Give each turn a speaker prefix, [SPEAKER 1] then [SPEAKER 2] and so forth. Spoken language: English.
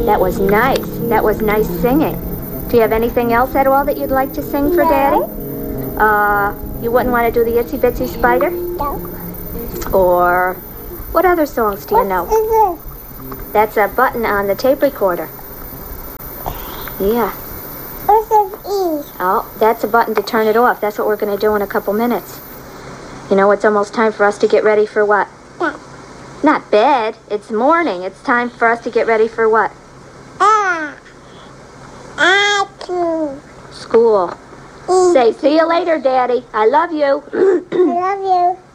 [SPEAKER 1] That was nice. That was nice singing. Do you have anything else at all that you'd like to sing for Daddy? You wouldn't want to do the Itsy Bitsy Spider?
[SPEAKER 2] No.
[SPEAKER 1] Or what other songs do you know?
[SPEAKER 2] What is
[SPEAKER 1] That's a button on the tape recorder. Yeah.
[SPEAKER 2] What is E?
[SPEAKER 1] Oh, that's a button to turn it off. That's what we're going to do in a couple minutes. You know, it's almost time for us to get ready for what?
[SPEAKER 2] Yeah.
[SPEAKER 1] Not bed. It's morning. It's time for us to get ready for what?
[SPEAKER 2] Two.
[SPEAKER 1] School. Say, see you later, Daddy. I love you.
[SPEAKER 2] I love you.